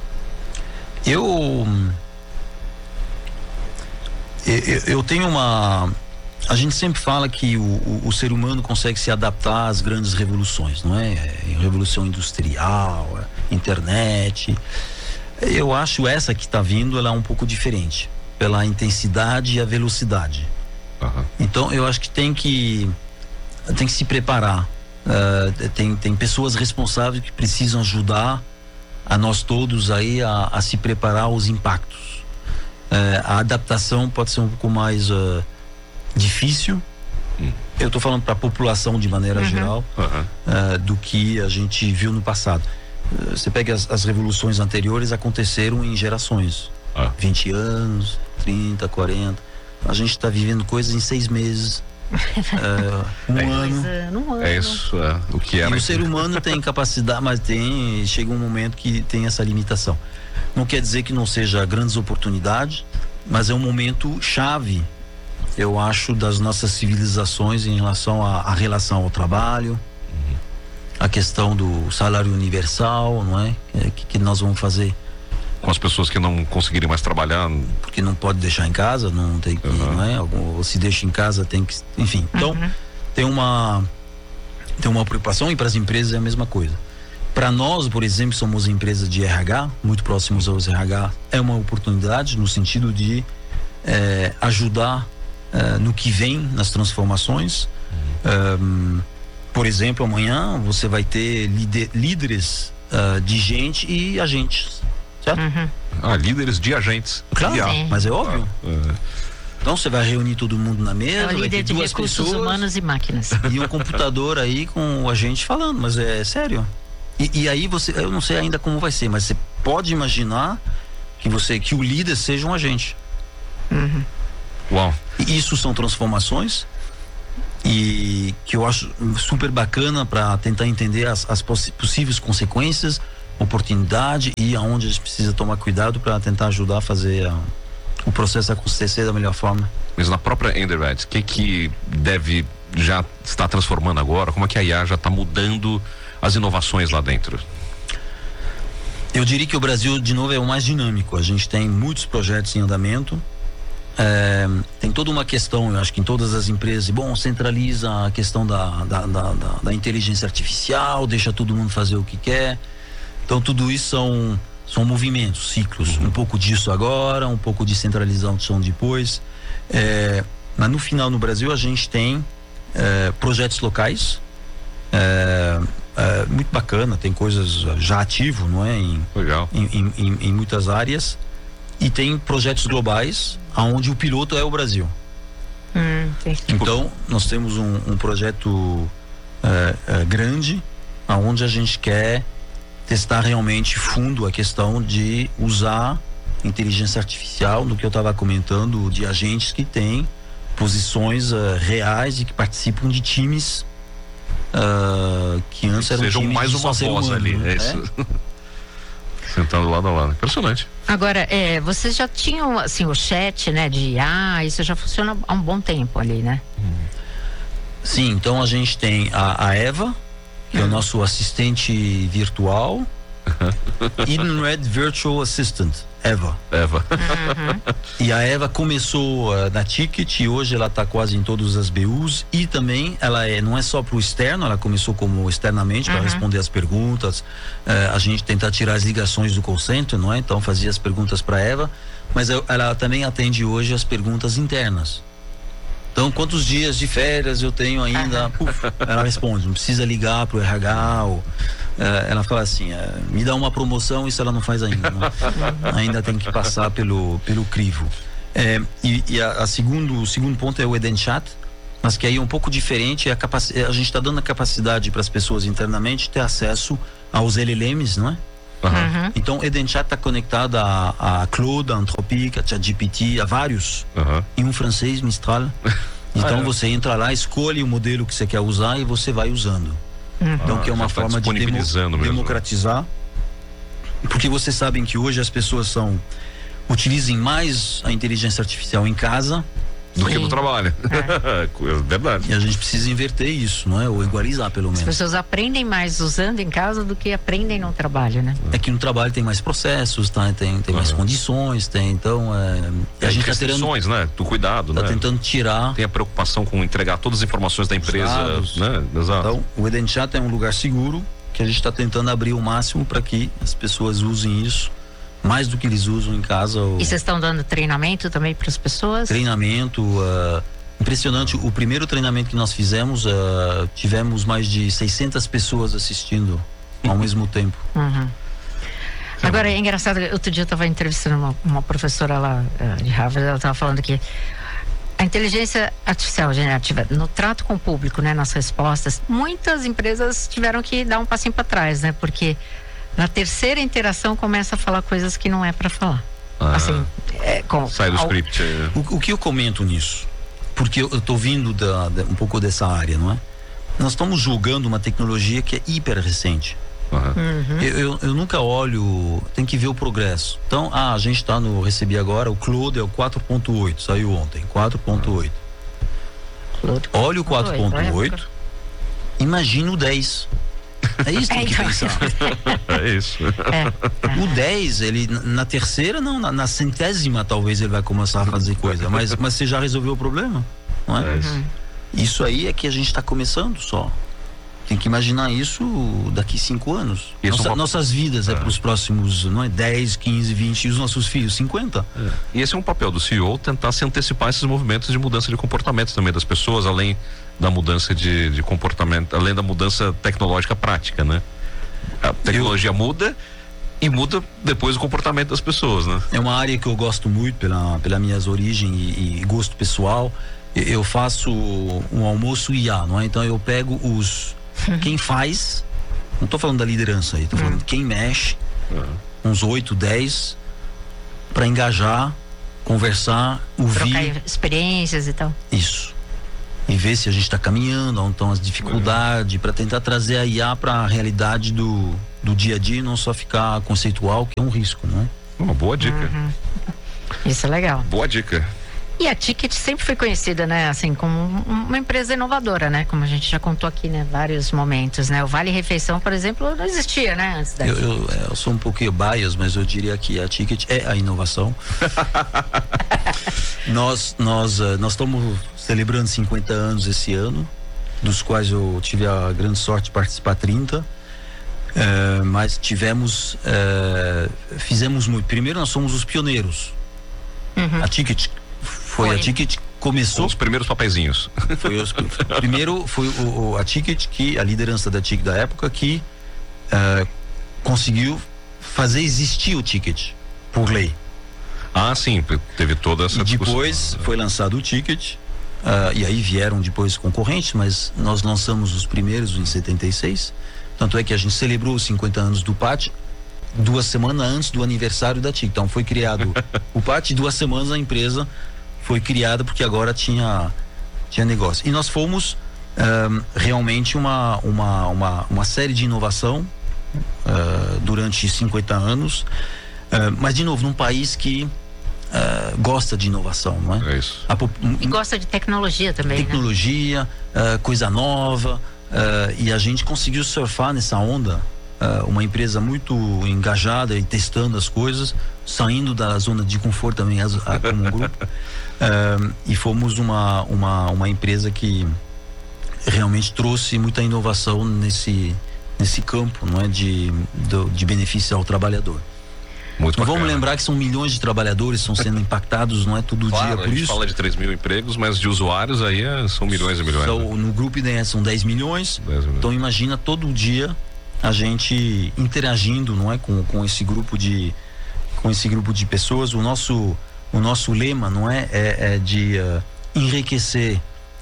Eu tenho a gente sempre fala que o ser humano consegue se adaptar às grandes revoluções, não é? Revolução industrial, internet. Eu acho essa que está vindo, ela é um pouco diferente, pela intensidade e a velocidade. Então eu acho que tem que se preparar. Tem pessoas responsáveis que precisam ajudar a nós todos aí a se preparar aos impactos. A adaptação pode ser um pouco mais difícil. Eu estou falando para a população de maneira geral, do que a gente viu no passado. Você pega as revoluções anteriores, aconteceram em gerações, 20 anos, 30, 40. A gente está vivendo coisas em 6 meses, um ano. É isso, o que é. E o ser humano tem capacidade, mas chega um momento que tem essa limitação. Não quer dizer que não seja grandes oportunidades, mas é um momento chave, eu acho, das nossas civilizações em relação à relação ao trabalho, a questão do salário universal, não é? Que nós vamos fazer com as pessoas que não conseguirem mais trabalhar, porque não pode deixar em casa, não tem que, não é? Ou se deixa em casa tem que, enfim. Então tem uma preocupação, e para as empresas é a mesma coisa. Para nós, por exemplo, somos empresas de RH, muito próximos aos RH, é uma oportunidade no sentido de ajudar no que vem nas transformações. Por exemplo, amanhã você vai ter líderes de gente e agentes, certo? Líderes de agentes. Claro, mas é óbvio. Então você vai reunir todo mundo na mesa, é o líder de recursos humanos e máquinas. E um computador aí com o agente falando, mas é sério. E aí eu não sei ainda como vai ser, mas você pode imaginar que o líder seja um agente. Uau. E isso são transformações e que eu acho super bacana para tentar entender as possíveis consequências, oportunidade e aonde a gente precisa tomar cuidado para tentar ajudar a fazer o processo acontecer da melhor forma. Mas na própria Edenred, o que deve já está transformando agora? Como é que a IA já está mudando as inovações lá dentro? Eu diria que o Brasil, de novo, é o mais dinâmico. A gente tem muitos projetos em andamento. Tem toda uma questão, eu acho que em todas as empresas, centraliza a questão da inteligência artificial, deixa todo mundo fazer o que quer. Então tudo isso são movimentos, ciclos. Um pouco disso agora, um pouco de centralização depois. Mas no final, no Brasil, a gente tem projetos locais, muito bacana, tem coisas já ativo, não é? Legal. Em muitas áreas. E tem projetos globais, onde o piloto é o Brasil. Então, nós temos um projeto grande, onde a gente quer testar realmente fundo a questão de usar inteligência artificial, no que eu estava comentando, de agentes que têm posições reais e que participam de times que antes eram sejam times mais de uma só voz humano, ali, né? isso. Sentando lado a lado, impressionante. Agora, vocês já tinham, assim, o chat, né, de IA, isso já funciona há um bom tempo ali, né? Sim, então a gente tem a Eva, que é o nosso assistente virtual, Edenred Virtual Assistant, Eva. E a Eva começou na Ticket e hoje ela está quase em todas as BUs, e também ela não é só para o externo, ela começou como externamente para responder as perguntas, a gente tentar tirar as ligações do call center, não é? Então fazia as perguntas para a Eva, mas ela também atende hoje as perguntas internas. Então, quantos dias de férias eu tenho ainda? Ela responde, não precisa ligar pro RH. Ela fala assim, me dá uma promoção, isso ela não faz ainda. Né? Ainda tem que passar pelo crivo. O segundo ponto é o Edenchat, mas que aí é um pouco diferente. A gente está dando a capacidade para as pessoas internamente ter acesso aos LLMs, não é? Então, Edenchat está conectado a Claude, a Anthropic, a ChatGPT, a vários, em um francês, Mistral. Então você entra lá, escolhe o modelo que você quer usar e você vai usando. Então, que é uma forma de democratizar. Porque vocês sabem que hoje as pessoas utilizem mais a inteligência artificial em casa do que no trabalho. É verdade. E a gente precisa inverter isso, não é? Ou igualizar, pelo menos. As pessoas aprendem mais usando em casa do que aprendem no trabalho, né? É que no trabalho tem mais processos, tá? Tem mais condições, então a gente restrições, né? Do cuidado, né? Tentando tirar. Tem a preocupação com entregar todas as informações da empresa, né? Exato. Então, o Edenchat é um lugar seguro que a gente está tentando abrir o máximo para que as pessoas usem isso mais do que eles usam em casa. E vocês estão dando treinamento também para as pessoas? Treinamento, impressionante. O primeiro treinamento que nós fizemos, tivemos mais de 600 pessoas assistindo ao mesmo tempo. Agora, é engraçado, outro dia eu estava entrevistando uma professora lá de Harvard, ela estava falando que a inteligência artificial generativa no trato com o público, né, nas respostas, muitas empresas tiveram que dar um passinho para trás, né, porque na terceira interação começa a falar coisas que não é para falar. Assim, sai do script. O que eu comento nisso? Porque eu estou vindo um pouco dessa área, não é? Nós estamos julgando uma tecnologia que é hiper recente. Eu nunca olho, tem que ver o progresso. Então, a gente recebi agora, o Claude é o 4.8, saiu ontem, 4.8. Olha o 4.8, imagina o 10. É isso que tem que pensar. É isso. O 10, ele na terceira, não, na centésima talvez ele vai começar a fazer coisa, mas você já resolveu o problema, não é? Isso aí é que a gente está começando só. Tem que imaginar isso daqui 5 anos. Nossas vidas para os próximos, não é, 10, 15, 20, e os nossos filhos, 50. E esse é um papel do CEO, tentar se antecipar esses movimentos de mudança de comportamento também das pessoas, além da mudança de comportamento, além da mudança tecnológica prática, né? A tecnologia muda e muda depois o comportamento das pessoas, né? É uma área que eu gosto muito pela minhas origens e gosto pessoal. Eu faço um almoço IA, não é? Então eu pego quem faz, não estou falando da liderança aí, estou falando de quem mexe, uns 8, 10, para engajar, conversar, ouvir. Trocar experiências e tal. Isso. E ver se a gente está caminhando, onde estão as dificuldades, para tentar trazer a IA para a realidade do dia a dia e não só ficar conceitual, que é um risco, não é? Uma boa dica. Isso é legal. Boa dica. E a Ticket sempre foi conhecida, né, assim, como uma empresa inovadora, né, como a gente já contou aqui, né, vários momentos, né, o Vale Refeição, por exemplo, não existia, né, antes da eu sou um pouquinho bias, mas eu diria que a Ticket é a inovação. Nós estamos celebrando 50 anos esse ano, dos quais eu tive a grande sorte de participar 30, mas fizemos muito. Primeiro, nós somos os pioneiros. A Ticket foi a Ticket começou os primeiros papeizinhos. Primeiro foi a Ticket, que a liderança da Ticket da época, que conseguiu fazer existir o Ticket por lei. Ah, sim, teve toda essa discussão. Depois foi lançado o Ticket, e aí vieram depois concorrentes, mas nós lançamos os primeiros em 76. Tanto é que a gente celebrou os 50 anos do PAT 2 semanas antes do aniversário da Ticket. Então foi criado o PAT, 2 semanas a empresa foi criada, porque agora tinha negócio. E nós fomos realmente uma série de inovação durante 50 anos, mas de novo num país que gosta de inovação, não é? É isso. E gosta de tecnologia também, tecnologia, né? Coisa nova, e a gente conseguiu surfar nessa onda, uma empresa muito engajada e testando as coisas, saindo da zona de conforto também como um grupo, e fomos uma empresa que realmente trouxe muita inovação nesse campo, não é, de benefício ao trabalhador. Não vamos lembrar que são milhões de trabalhadores estão sendo impactados, não é todo dia, por isso. A gente fala de 3 mil empregos, mas de usuários aí são milhões e milhões. No grupo IDS são 10 milhões. Então imagina todo dia a gente interagindo, não é, com esse grupo de pessoas. O nosso lema, não é de enriquecer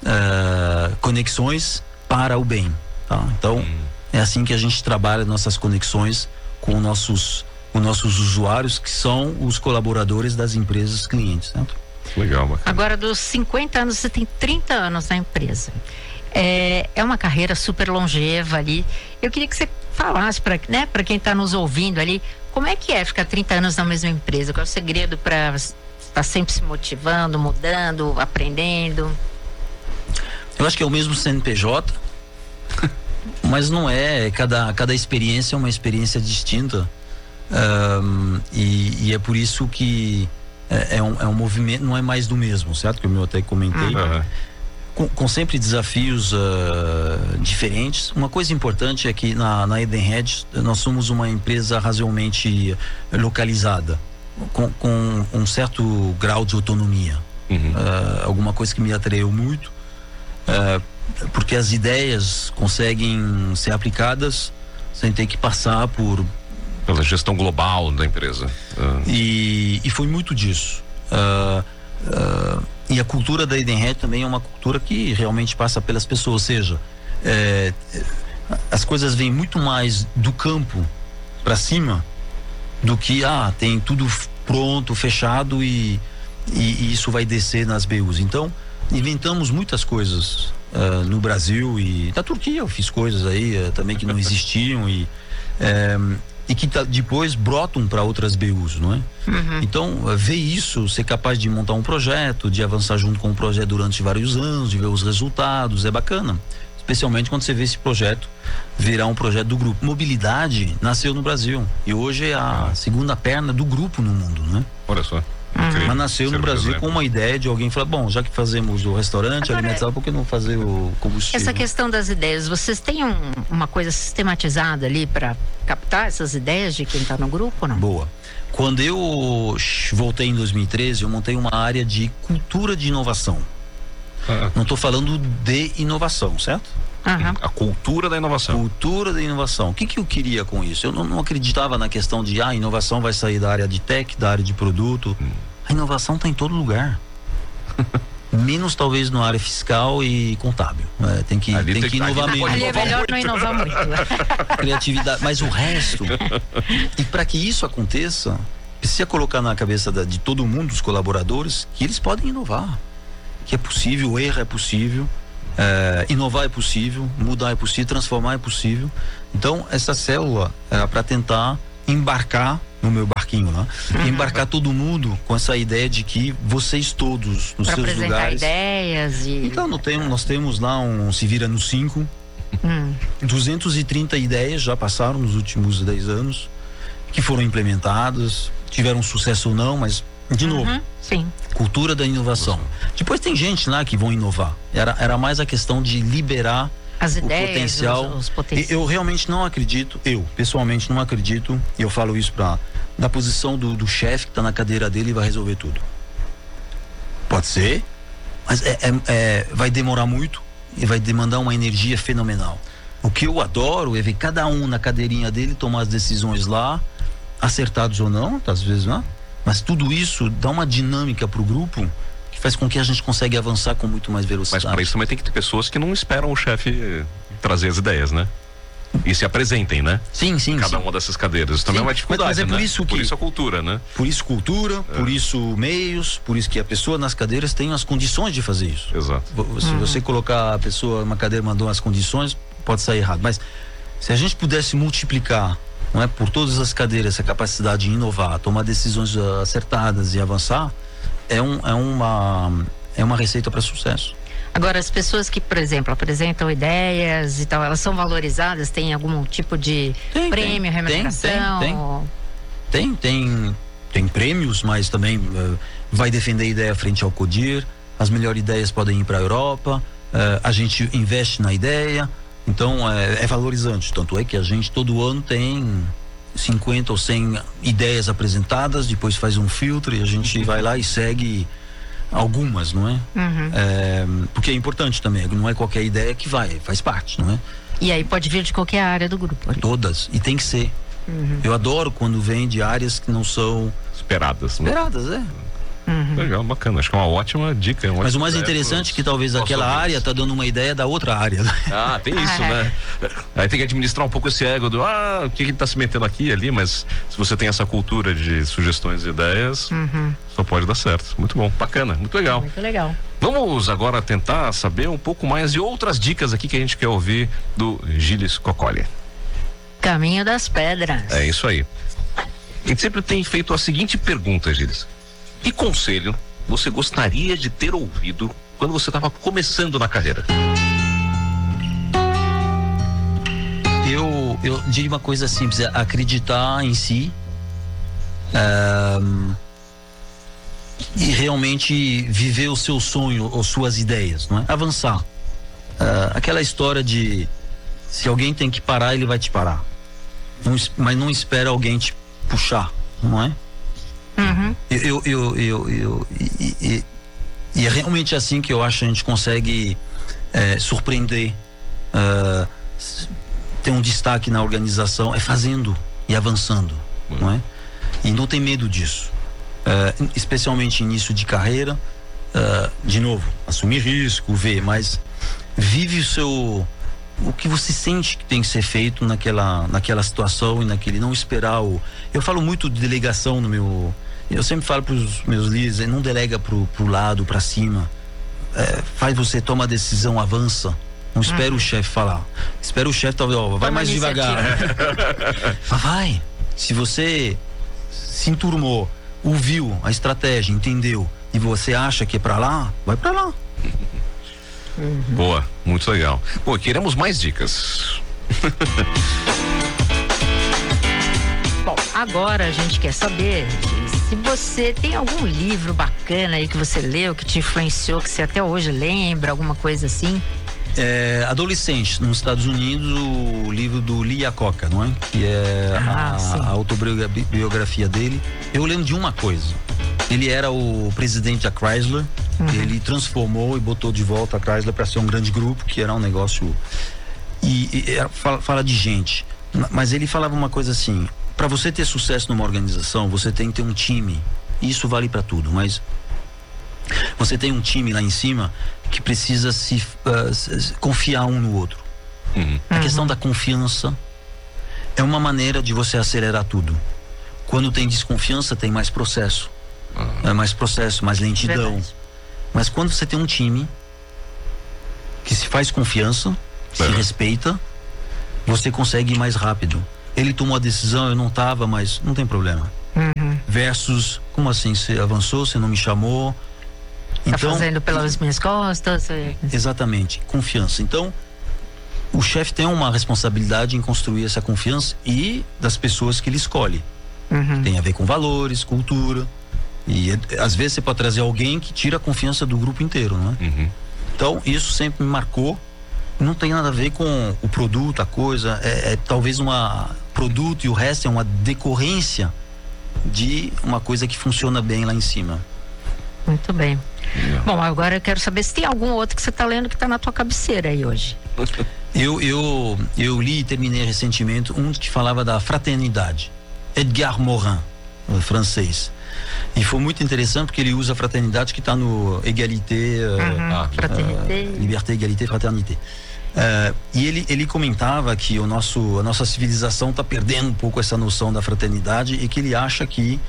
conexões para o bem, tá? Então é assim que a gente trabalha nossas conexões com os nossos usuários, que são os colaboradores das empresas clientes, certo? Legal, bacana. Agora, dos 50 anos, você tem 30 anos na empresa. É uma carreira super longeva ali. Eu queria que você falasse para quem está nos ouvindo ali, como é que é ficar 30 anos na mesma empresa? Qual é o segredo para estar sempre se motivando, mudando, aprendendo? Eu acho que é o mesmo CNPJ, mas não é. Cada experiência é uma experiência distinta. E é por isso que é um movimento, não é mais do mesmo, certo? Que eu até comentei. Com sempre desafios diferentes. Uma coisa importante é que na Edenred nós somos uma empresa razoavelmente localizada, com um certo grau de autonomia. Alguma coisa que me atraiu muito, porque as ideias conseguem ser aplicadas sem ter que passar pela gestão global da empresa. E foi muito disso. E a cultura da Edenred também é uma cultura que realmente passa pelas pessoas, ou seja, as coisas vêm muito mais do campo para cima do que tem tudo pronto, fechado e isso vai descer nas BUs. Então inventamos muitas coisas no Brasil, e na Turquia eu fiz coisas aí também que não existiam e que depois brotam para outras BUs, não é? Então, ver isso, ser capaz de montar um projeto, de avançar junto com o projeto durante vários anos, de ver os resultados, é bacana. Especialmente quando você vê esse projeto virar um projeto do grupo. Mobilidade nasceu no Brasil e hoje é a segunda perna do grupo no mundo, né? Olha só. Mas nasceu no Brasil com uma ideia de alguém falar, bom, já que fazemos o restaurante alimentar, por que não fazer o combustível? Essa questão das ideias, vocês têm uma coisa sistematizada ali para captar essas ideias de quem está no grupo ou não? Boa. Quando eu voltei em 2013, eu montei uma área de cultura de inovação. Não estou falando de inovação, certo? A cultura da inovação. Cultura da inovação. O que eu queria com isso? Eu não acreditava na questão de a inovação vai sair da área de tech, da área de produto. A inovação está em todo lugar. Menos talvez na área fiscal e contábil. Tem que inovar menos. Ali é melhor não inovar muito. Criatividade, mas o resto. E para que isso aconteça, precisa colocar na cabeça de todo mundo, dos colaboradores, que eles podem inovar. Que é possível, o erro é possível. Inovar é possível, mudar é possível, transformar é possível. Então essa célula era para tentar embarcar no meu barquinho lá, embarcar todo mundo com essa ideia de que vocês todos nos seus lugares ideias e... Então nós temos lá um Se Vira nos 5, 230 ideias já passaram nos últimos 10 anos que foram implementadas, tiveram sucesso ou não, mas de novo, sim. Cultura da inovação. Depois tem gente lá que vão inovar, era mais a questão de liberar as ideias, o potencial. Os potenciais. Eu realmente não acredito, eu pessoalmente não acredito, e eu falo isso da posição do chefe que está na cadeira dele e vai resolver tudo. Pode ser, mas vai demorar muito e vai demandar uma energia fenomenal. O que eu adoro é ver cada um na cadeirinha dele tomar as decisões lá, acertados ou não, às vezes não, mas tudo isso dá uma dinâmica para o grupo que faz com que a gente consiga avançar com muito mais velocidade. Mas para isso também tem que ter pessoas que não esperam o chefe trazer as ideias, né? E se apresentem, né? Sim. Cada uma dessas cadeiras. Isso também é uma dificuldade, mas é por isso né? Por isso a cultura, né? Por isso cultura, por isso meios, por isso que a pessoa nas cadeiras tem as condições de fazer isso. Exato. Se você colocar a pessoa numa cadeira mandou as condições, pode sair errado. Mas se a gente pudesse multiplicar, não é, por todas as cadeiras essa capacidade de inovar, tomar decisões acertadas e avançar, é uma receita para sucesso. Agora, as pessoas que, por exemplo, apresentam ideias e tal, elas são valorizadas? Tem algum tipo de prêmio, remuneração? Tem prêmios, mas também vai defender a ideia frente ao CODIR. As melhores ideias podem ir para a Europa. A gente investe na ideia. Então, é valorizante. Tanto é que a gente todo ano tem 50 ou 100 ideias apresentadas, depois faz um filtro e a gente vai lá e segue algumas, não é? Porque é importante também, não é qualquer ideia que faz parte, não é? E aí pode vir de qualquer área do grupo. Todas, e tem que ser. Eu adoro quando vem de áreas que não são esperadas, né? Legal, bacana, acho que é uma ótima dica. Mas o mais interessante é que talvez aquela área tá dando uma ideia da outra área. Tem isso, né? Aí tem que administrar um pouco esse ego do o que ele tá se metendo aqui e ali, mas se você tem essa cultura de sugestões e ideias, só pode dar certo. Muito bom, bacana, muito legal. Muito legal. Vamos agora tentar saber um pouco mais de outras dicas aqui que a gente quer ouvir do Gilles Coccoli. Caminho das Pedras. É isso aí. A gente sempre tem feito a seguinte pergunta, Gilles: que conselho você gostaria de ter ouvido quando você estava começando na carreira? Eu diria uma coisa simples: acreditar em si e realmente viver o seu sonho ou suas ideias, não é? Avançar. Aquela história de se alguém tem que parar, ele vai te parar. Mas não espera alguém te puxar, não é? E é realmente assim que eu acho que a gente consegue surpreender, ter um destaque na organização, é fazendo e avançando, não é? E não tem medo disso, especialmente início de carreira. De novo, assumir risco, mas vive o que você sente que tem que ser feito naquela situação e não esperar eu falo muito de delegação eu sempre falo para os meus líderes: não delega pro lado, para cima, faz você, toma a decisão, avança, não espera o chefe falar, espera o chefe talvez, vai mais devagar. Vai, se você se enturmou, ouviu a estratégia, entendeu e você acha que é para lá, vai para lá. Boa, muito legal. Pô, queremos mais dicas. Bom, agora a gente quer saber se você tem algum livro bacana aí que você leu, que te influenciou, que você até hoje lembra, alguma coisa assim. Adolescente, nos Estados Unidos, o livro do Lee Iacocca, não é? Que é a autobiografia dele. Eu lembro de uma coisa: ele era o presidente da Chrysler, ele transformou e botou de volta a Chrysler para ser um grande grupo, que era um negócio fala de gente, mas ele falava uma coisa assim: para você ter sucesso numa organização, você tem que ter um time. Isso vale para tudo, mas você tem um time lá em cima que precisa se confiar um no outro. A questão da confiança é uma maneira de você acelerar tudo. Quando tem desconfiança, tem mais processo, mais lentidão. Verdade. Mas quando você tem um time que se faz confiança, se respeita, você consegue ir mais rápido. ele tomou a decisão, eu não estava, mas não tem problema. Versus, como assim, você avançou, você não me chamou. Então, tá fazendo pelas minhas costas. Exatamente, confiança. Então, o chefe tem uma responsabilidade em construir essa confiança e das pessoas que ele escolhe. Tem a ver com valores, cultura. E às vezes você pode trazer alguém que tira a confiança do grupo inteiro, não é? Então, isso sempre me marcou. Não tem nada a ver com o produto, a coisa. É talvez produto e o resto é uma decorrência de uma coisa que funciona bem lá em cima. Muito bem. Bom, agora eu quero saber se tem algum outro que você está lendo que está na tua cabeceira aí hoje. Eu li e terminei recentemente um que falava da fraternidade. Edgar Morin, francês. E foi muito interessante porque ele usa a fraternidade que está no Égalité, Liberté, Égalité, Fraternité. E ele comentava que a nossa civilização está perdendo um pouco essa noção da fraternidade e que ele acha que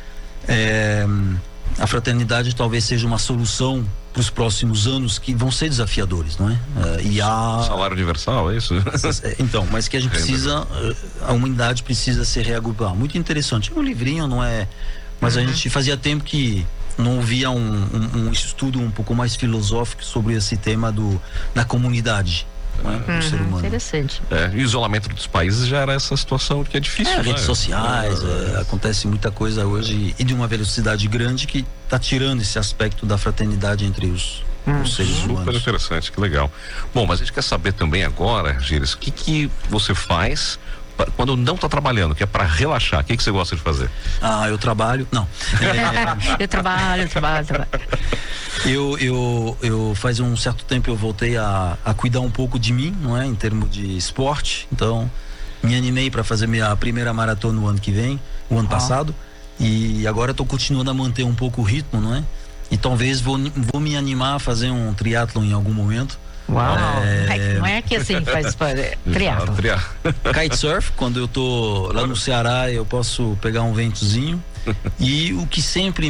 a fraternidade talvez seja uma solução para os próximos anos que vão ser desafiadores, não é? Salário universal, é isso? Então, mas que a gente precisa, a humanidade precisa se reagrupar. Muito interessante. É um livrinho, não é? Mas a gente fazia tempo que não ouvia um estudo um pouco mais filosófico sobre esse tema da comunidade. Do ser humano. Interessante. O isolamento dos países já era essa situação que é difícil. Redes sociais, acontece muita coisa hoje e de uma velocidade grande que está tirando esse aspecto da fraternidade entre os seres humanos. Super interessante, que legal. Bom, mas a gente quer saber também agora, Gilles, o que você faz quando não está trabalhando, que é para relaxar? O que você gosta de fazer? Eu trabalho. Não. Eu trabalho. Eu faz um certo tempo eu voltei a cuidar um pouco de mim, não é? Em termos de esporte. Então, me animei para fazer minha primeira maratona no ano que vem, o ano passado. E agora estou continuando a manter um pouco o ritmo, não é? E talvez vou me animar a fazer um triatlon em algum momento. Uau! Não é que assim faz triatlon. Kitesurf, quando eu tô lá no Ceará, eu posso pegar um ventozinho. E o que sempre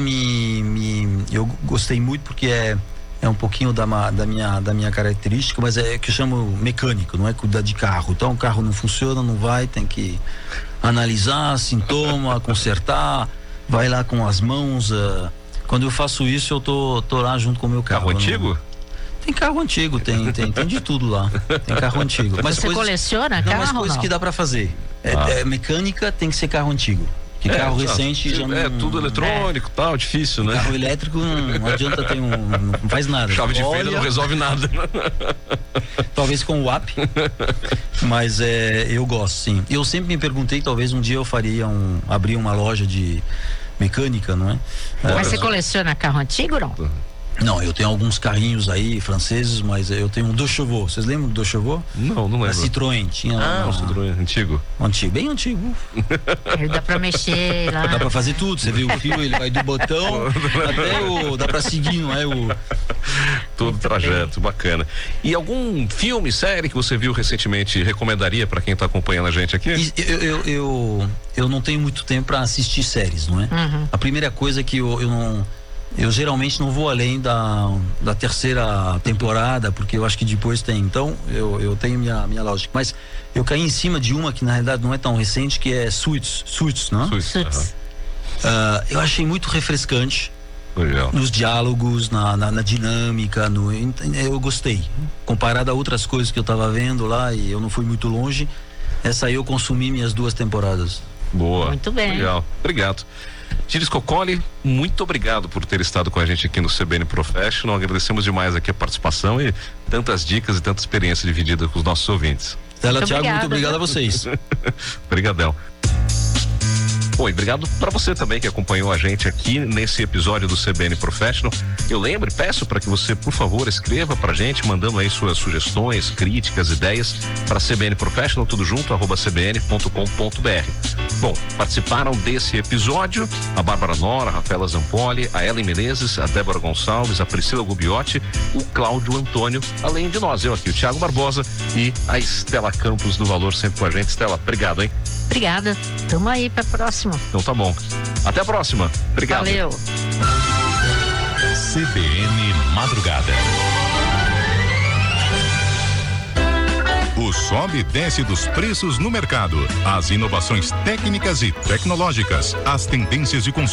eu gostei muito, porque é um pouquinho da minha característica, mas é que eu chamo mecânico, não é cuidar de carro. Então o carro não funciona, não vai, tem que analisar sintoma, consertar, vai lá com as mãos. Quando eu faço isso, eu tô lá junto com o meu carro. Carro antigo? Tem carro antigo, tem de tudo lá. Tem carro antigo. Mas você coleciona carro? Mas coisas que dá pra fazer. Mecânica tem que ser carro antigo. Que carro recente já não... É tudo eletrônico, tal, difícil, né? Carro elétrico não adianta ter não faz nada. Chave de fenda não resolve nada. Talvez com o app. Mas eu gosto, sim. Eu sempre me perguntei, talvez um dia eu abrir uma loja de mecânica, não é? Mas você coleciona carro antigo ou não? Não, eu tenho alguns carrinhos aí franceses, mas eu tenho um Deux Chevaux. Vocês lembram do Deux Chevaux? Não lembro. A Citroën tinha. Um Citroën antigo. Bem antigo. Ele dá pra mexer lá. Dá pra fazer tudo. Você vê o fio, ele vai do botão até dá pra seguir, não é? Todo o trajeto, bacana. E algum filme, série que você viu recentemente recomendaria pra quem tá acompanhando a gente aqui? Eu não tenho muito tempo pra assistir séries, não é? A primeira coisa é que eu geralmente não vou além da terceira temporada, porque eu acho que depois tem. Então, eu tenho minha lógica. Mas eu caí em cima de uma que na realidade não é tão recente, que é Suits, não? Suits. Eu achei muito refrescante. Legal. Nos diálogos, na dinâmica, eu gostei. Comparado a outras coisas que eu tava vendo lá e eu não fui muito longe, essa aí eu consumi minhas 2 temporadas. Boa. Muito bem. Legal. Obrigado. Gilles Coccoli, muito obrigado por ter estado com a gente aqui no CBN Professional. Agradecemos demais aqui a participação e tantas dicas e tanta experiência dividida com os nossos ouvintes. Thiago, muito obrigado a vocês. Obrigadão. Bom, e obrigado para você também que acompanhou a gente aqui nesse episódio do CBN Professional. Eu lembro e peço para que você, por favor, escreva pra gente, mandando aí suas sugestões, críticas, ideias para cbnprofessional, tudo junto, @cbn.com.br. Bom, participaram desse episódio a Bárbara Nora, a Rafaela Zampoli, a Ellen Menezes, a Débora Gonçalves, a Priscila Gubiotti, o Cláudio Antônio, além de nós, eu aqui, o Thiago Barbosa e a Estela Campos do Valor, sempre com a gente. Estela, obrigado, hein? Obrigada. Tamo aí pra próxima. Então tá bom. Até a próxima. Obrigado. Valeu. CBN Madrugada. O sobe e desce dos preços no mercado, as inovações técnicas e tecnológicas, as tendências de consumo